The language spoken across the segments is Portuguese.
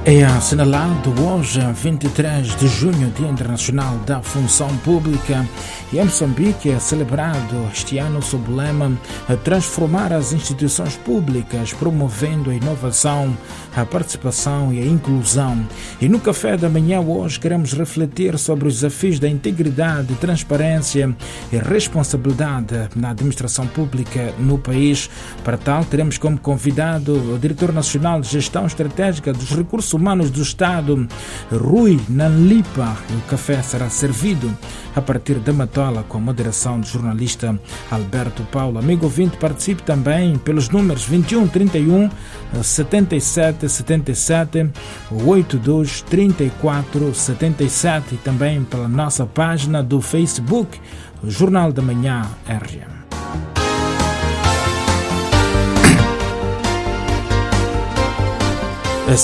É assinalado hoje, 23 de junho, Dia Internacional da Função Pública, e em Moçambique é celebrado este ano sob o lema Transformar as instituições públicas, promovendo a inovação, a participação e a inclusão. E no café da manhã hoje queremos refletir sobre os desafios da integridade, transparência e responsabilidade na administração pública no país. Para tal, teremos como convidado o Diretor Nacional de Gestão Estratégica dos Recursos Humanos do Estado, Rui Nanlipa. O café será servido a partir da Matola com a moderação do jornalista Alberto Paulo. Amigo ouvinte, participe também pelos números 21 31 77 77 82 34 77 e também pela nossa página do Facebook, Jornal da Manhã RGM. Às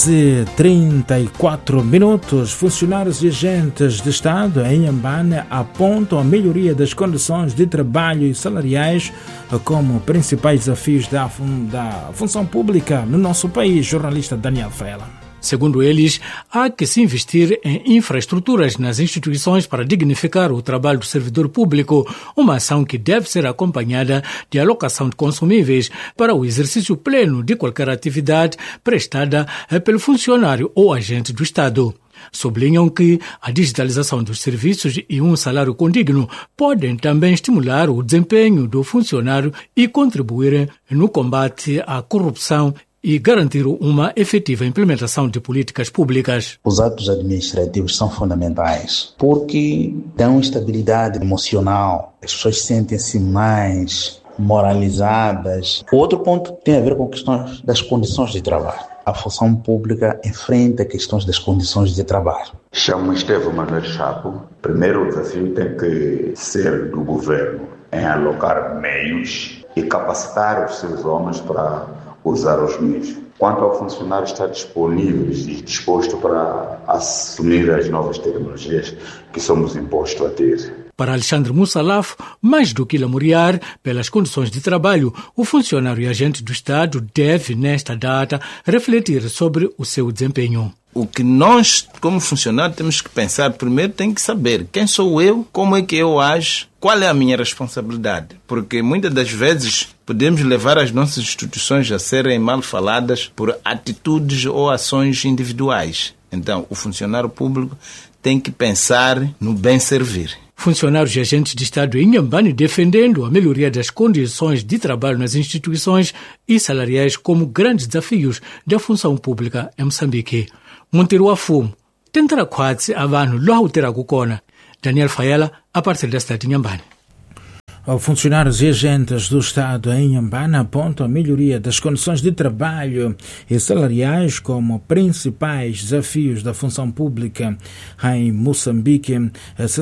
6h34, funcionários e agentes de Estado em Inhambane apontam a melhoria das condições de trabalho e salariais como principais desafios da função pública no nosso país. Jornalista Daniel Faela. Segundo eles, há que se investir em infraestruturas nas instituições para dignificar o trabalho do servidor público, uma ação que deve ser acompanhada de alocação de consumíveis para o exercício pleno de qualquer atividade prestada pelo funcionário ou agente do Estado. Sublinham que a digitalização dos serviços e um salário condigno podem também estimular o desempenho do funcionário e contribuir no combate à corrupção e garantir uma efetiva implementação de políticas públicas. Os atos administrativos são fundamentais porque dão estabilidade emocional, as pessoas sentem-se mais moralizadas. O outro ponto tem a ver com questões das condições de trabalho. A função pública enfrenta questões das condições de trabalho. Chamo-me Estevão Manuel Chapo. Primeiro, o desafio tem que ser do governo em alocar meios e capacitar os seus homens para usar os meios. Quanto ao funcionário estar disponível e disposto para assumir as novas tecnologias que somos impostos a ter. Para Alexandre Mussalaf, mais do que lamuriar pelas condições de trabalho, o funcionário e agente do Estado deve, nesta data, refletir sobre o seu desempenho. O que nós, como funcionário, temos que pensar primeiro, tem que saber quem sou eu, como é que eu ajo, qual é a minha responsabilidade. Porque muitas das vezes podemos levar as nossas instituições a serem mal faladas por atitudes ou ações individuais. Então, o funcionário público tem que pensar no bem servir. Funcionários e agentes de Estado em Inhambane defendendo a melhoria das condições de trabalho nas instituições e salariais como grandes desafios da função pública em Moçambique. Monteiro Afumo, tentará quase a vanno logo terá kukona. Daniel Faela, a partir da cidade de Inhambane. Funcionários e agentes do Estado em Inhambane apontam a melhoria das condições de trabalho e salariais como principais desafios da função pública em Moçambique. Às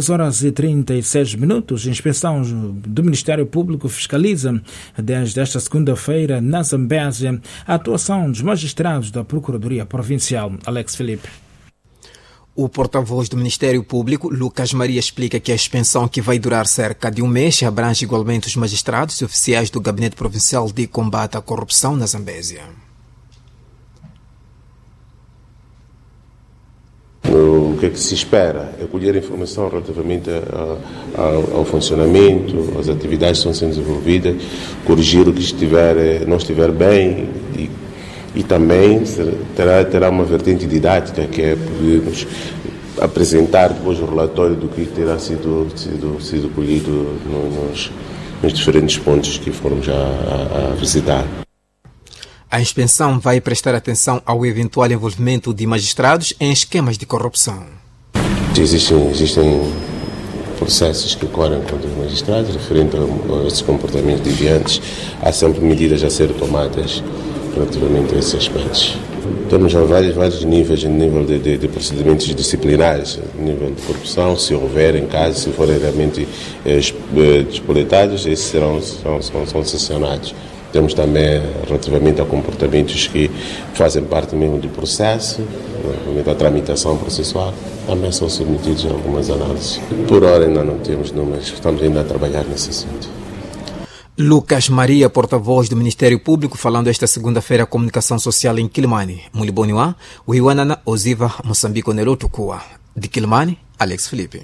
6h36, a inspeção do Ministério Público fiscaliza desde esta segunda-feira na Zambésia a atuação dos magistrados da Procuradoria Provincial. Alex Felipe. O porta-voz do Ministério Público, Lucas Maria, explica que a suspensão, que vai durar cerca de um mês, abrange igualmente os magistrados e oficiais do Gabinete Provincial de Combate à Corrupção na Zambésia. O que é que se espera? É colher informação relativamente ao funcionamento, às atividades que estão sendo desenvolvidas, corrigir o que não estiver bem e também terá uma vertente didática, que é podermos apresentar depois o relatório do que terá sido colhido nos diferentes pontos que formos a visitar. A inspeção vai prestar atenção ao eventual envolvimento de magistrados em esquemas de corrupção. Existem processos que ocorrem contra os magistrados referente a esses comportamentos deviantes. Há sempre medidas a ser tomadas relativamente a esses aspectos. Temos já vários níveis, nível de procedimentos disciplinares, nível de corrupção, se houver em caso, se forem realmente despoletados, esses são sancionados. Temos também relativamente a comportamentos que fazem parte mesmo do processo, da tramitação processual, também são submetidos a algumas análises. Por hora ainda não temos números, estamos ainda a trabalhar nesse assunto. Lucas Maria, porta-voz do Ministério Público, falando esta segunda-feira a comunicação social em Quilimane. Muliboniwa, Uiwanana, Oziva, Moçambique, Nelotukua. De Quilimane, Alex Felipe.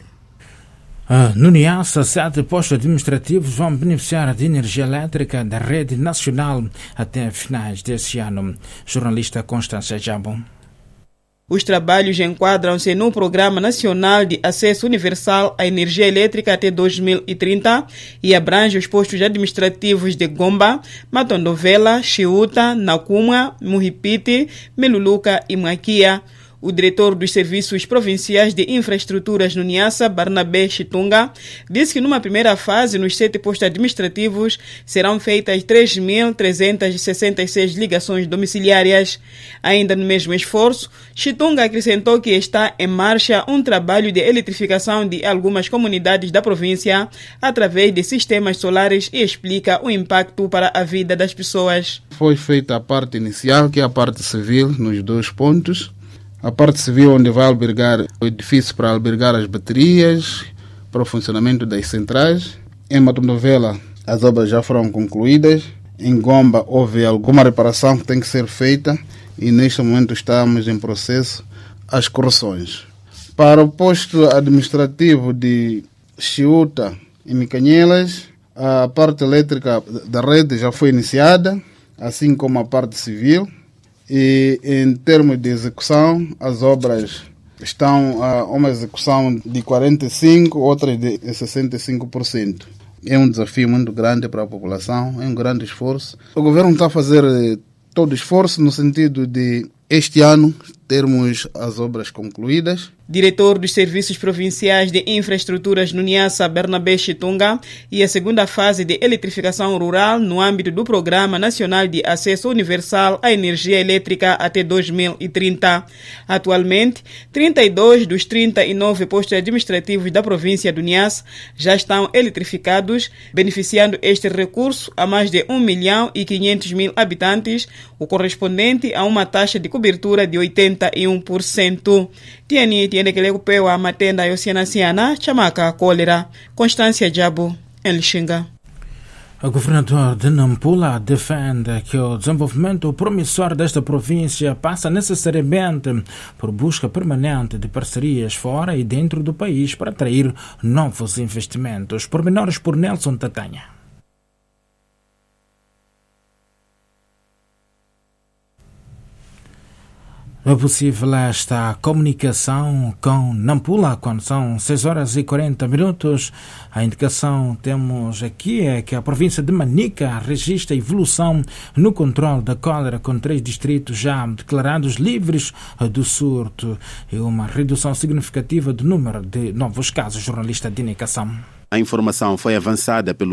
No Niassa, 7 postos administrativos vão beneficiar de energia elétrica da rede nacional até finais deste ano. Jornalista Constância Jabo. Os trabalhos enquadram-se no Programa Nacional de Acesso Universal à Energia Elétrica até 2030 e abrange os postos administrativos de Gomba, Matondovela, Chiuta, Nakuma, Muhipiti, Meluluca e Maquia. O diretor dos Serviços Provinciais de Infraestruturas no Niassa, Barnabé Chitunga, disse que numa primeira fase, nos 7 postos administrativos, serão feitas 3.366 ligações domiciliárias. Ainda no mesmo esforço, Chitunga acrescentou que está em marcha um trabalho de eletrificação de algumas comunidades da província através de sistemas solares e explica o impacto para a vida das pessoas. Foi feita a parte inicial, que é a parte civil, nos 2 pontos. A parte civil, onde vai albergar o edifício para albergar as baterias, para o funcionamento das centrais. Em Matondovela, as obras já foram concluídas. Em Gomba, houve alguma reparação que tem que ser feita e neste momento estamos em processo as correções. Para o posto administrativo de Chiuta e Micanhelas, a parte elétrica da rede já foi iniciada, assim como a parte civil. E em termos de execução, as obras estão a uma execução de 45%, outras de 65%. É um desafio muito grande para a população, é um grande esforço. O governo está a fazer todo o esforço no sentido de este ano termos as obras concluídas. Diretor dos Serviços Provinciais de Infraestruturas no Niassa, Bernabé Chitunga, e a segunda fase de eletrificação rural no âmbito do Programa Nacional de Acesso Universal à Energia Elétrica até 2030. Atualmente, 32 dos 39 postos administrativos da província do Niassa já estão eletrificados, beneficiando este recurso a mais de 1.500.000 habitantes, o correspondente a uma taxa de cobertura de 81%. Tiene que recuperar a matenda oceanaciana, chamaka cólera. Constância Jabo, em Lixinga. O governador de Nampula defende que o desenvolvimento promissor desta província passa necessariamente por busca permanente de parcerias fora e dentro do país para atrair novos investimentos. Pormenores por Nelson Tatanha. É possível esta comunicação com Nampula quando são 6h40. A indicação temos aqui é que a província de Manica registra evolução no controle da cólera, com 3 distritos já declarados livres do surto e uma redução significativa do número de novos casos. Jornalista de indicação. A informação foi avançada pelo